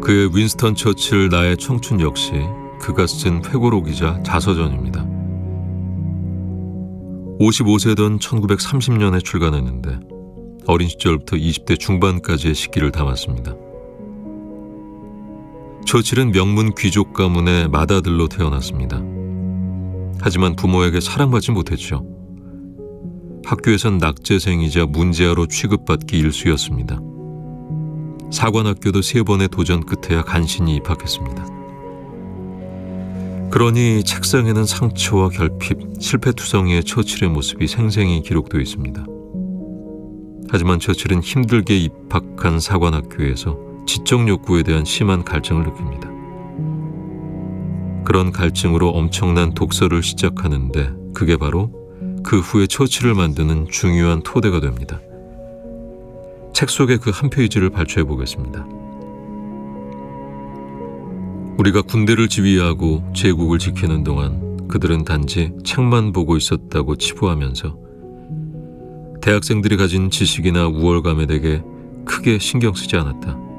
그의 윈스턴 처칠 나의 청춘 역시 그가 쓴 회고록이자 자서전입니다. 55세던 1930년에 출간했는데 어린 시절부터 20대 중반까지의 시기를 담았습니다. 처칠은 명문 귀족 가문의 맏아들로 태어났습니다. 하지만 부모에게 사랑받지 못했죠. 학교에선 낙제생이자 문제아로 취급받기 일쑤였습니다. 사관학교도 3번의 도전 끝에야 간신히 입학했습니다. 그러니 책상에는 상처와 결핍, 실패투성이의 처칠의 모습이 생생히 기록되어 있습니다. 하지만 처칠은 힘들게 입학한 사관학교에서 지적 욕구에 대한 심한 갈증을 느낍니다. 그런 갈증으로 엄청난 독서를 시작하는데 그게 바로 그 후에 처칠을 만드는 중요한 토대가 됩니다. 책 속의 그 한 페이지를 발췌해 보겠습니다. 우리가 군대를 지휘하고 제국을 지키는 동안 그들은 단지 책만 보고 있었다고 치부하면서 대학생들이 가진 지식이나 우월감에 대해 크게 신경 쓰지 않았다.